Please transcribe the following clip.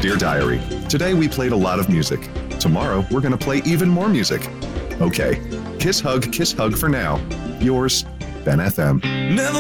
Dear Diary, today we played a lot of music. Tomorrow we're going to play even more music. Okay, kiss hug for now. Yours, Ben FM. Never